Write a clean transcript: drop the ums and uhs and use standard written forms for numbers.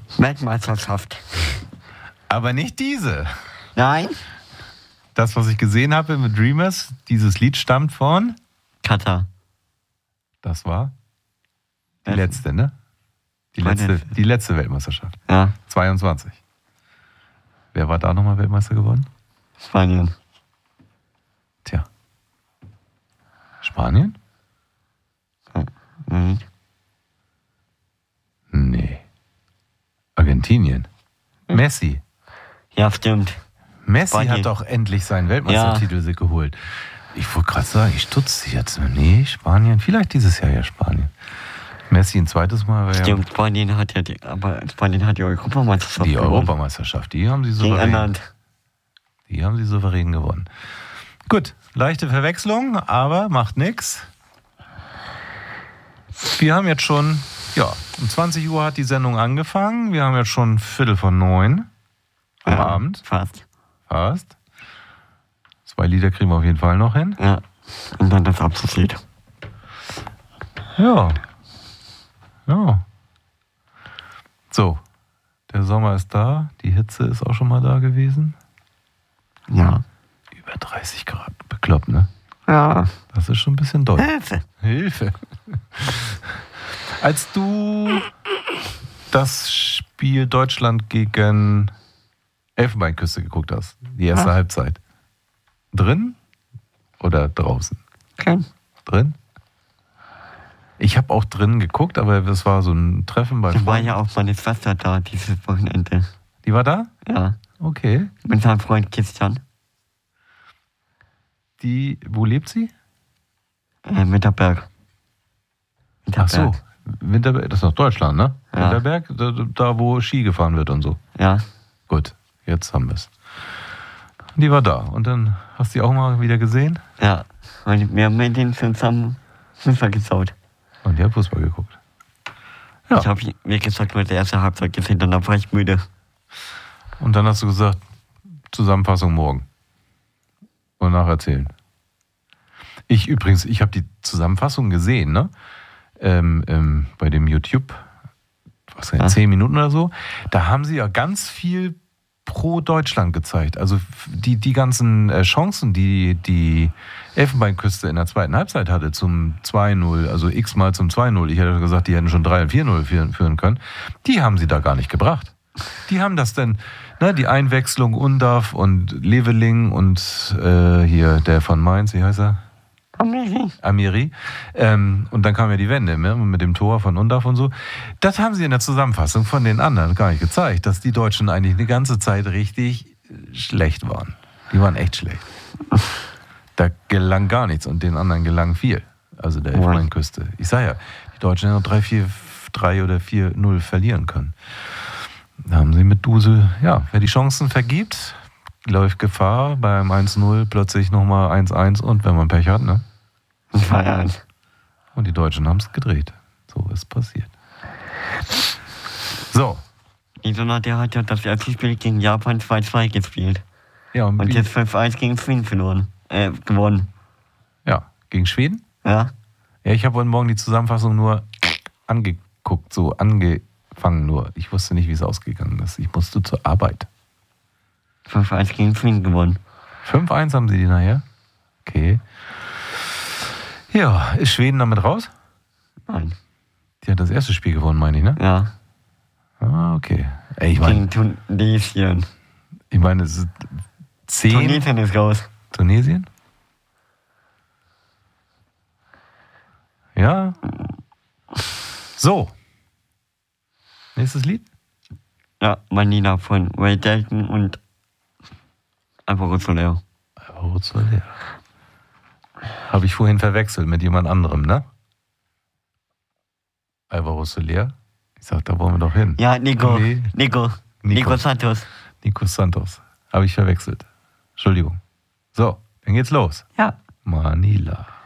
Weltmeisterschaft. Aber nicht diese. Nein? Das, was ich gesehen habe mit Dreamers, dieses Lied stammt von Katar. Das war die letzte, ne? Die letzte Weltmeisterschaft. Ja. 22. Wer war da nochmal Weltmeister geworden? Spanien. Tja. Spanien? Mhm. Nee. Argentinien. Messi. Ja, stimmt. Messi Spanien. hat doch endlich seinen Weltmeistertitel sich geholt. Ich wollte gerade sagen, ich stutze jetzt. Nee, Spanien. Vielleicht dieses Jahr ja Spanien. Messi ein zweites Mal. Stimmt, Spanien hat ja die Europameisterschaft die gewonnen. Europameisterschaft, die haben sie souverän. Die haben sie souverän gewonnen. Gut, leichte Verwechslung, aber macht nichts. Wir haben jetzt schon, um 20 Uhr hat die Sendung angefangen. Wir haben jetzt schon 8:45 am Abend. Fast. 2 Lieder kriegen wir auf jeden Fall noch hin. Ja, und dann das Abschlusslied. Ja. So, der Sommer ist da, die Hitze ist auch schon mal da gewesen. Ja. Über 30 Grad, bekloppt, ne? Ja. Das ist schon ein bisschen doll. Hilfe. Als du das Spiel Deutschland gegen Elfenbeinküste geguckt hast, die erste Halbzeit, drin oder draußen? Drin? Ich habe auch drin geguckt, aber das war so ein Treffen bei Da war ja auch meine Schwester da dieses Wochenende. Die war da? Ja. Okay. Mit seinem Freund Christian. Wo lebt sie? Winterberg. Ach so, Winterberg, das ist noch Deutschland, ne? Ja. Winterberg, da wo Ski gefahren wird und so. Ja. Gut, jetzt haben wir es. Die war da und dann hast du die auch mal wieder gesehen? Ja, und wir haben mit denen zusammen Fußball geschaut. Und die hat Fußball geguckt. Ja. Ich habe, wie gesagt, nur die erste Halbzeit gesehen, danach war ich müde. Und dann hast du gesagt, Zusammenfassung morgen. Und nacherzählen. Ich habe die Zusammenfassung gesehen, ne? Bei dem YouTube, 10 Minuten oder so. Da haben sie ja ganz viel pro Deutschland gezeigt. Also die ganzen Chancen, die Elfenbeinküste in der zweiten Halbzeit hatte zum 2-0, also x-mal zum 2-0. Ich hätte gesagt, die hätten schon 3 und 4-0 führen können. Die haben sie da gar nicht gebracht. Die haben das denn, die Einwechslung Undav und Leveling und hier der von Mainz, wie heißt er? Amiri. Und dann kam ja die Wende mit dem Tor von Undav und so. Das haben sie in der Zusammenfassung von den anderen gar nicht gezeigt, dass die Deutschen eigentlich eine ganze Zeit richtig schlecht waren. Die waren echt schlecht. Da gelang gar nichts und den anderen gelang viel. Also der Elfenbeinküste. Ich sage ja, die Deutschen hätten noch 3 oder 4-0 verlieren können. Da haben sie mit Dusel, wer die Chancen vergibt, läuft Gefahr, beim 1-0 plötzlich nochmal 1-1 und wenn man Pech hat, ne? Und die Deutschen haben es gedreht. So ist passiert. So. Isona, der hat ja das erste Spiel gegen Japan 2-2 gespielt. Ja, und jetzt 5-1 gegen Schweden gewonnen. Ja, gegen Schweden? Ja. Ja, ich habe heute Morgen die Zusammenfassung nur angeguckt, so angefangen nur. Ich wusste nicht, wie es ausgegangen ist. Ich musste zur Arbeit. 5-1 gegen Schweden gewonnen. 5-1 haben sie die nachher? Okay. Ja, ist Schweden damit raus? Nein. Die hat das erste Spiel gewonnen, meine ich, ne? Ja. Ah, okay. Gegen Tunesien. Ich meine, es ist 10... Tunesien ist raus. Tunesien? Ja. So. Nächstes Lied? Ja, Manila von Ray Dalton und Alvaro Soler. Alvaro Soler. Habe ich vorhin verwechselt mit jemand anderem, ne? Alvaro Soler? Ich sag, da wollen wir doch hin. Ja, Nico Santos. Nico Santos. Habe ich verwechselt. Entschuldigung. So, dann geht's los. Ja. Manila.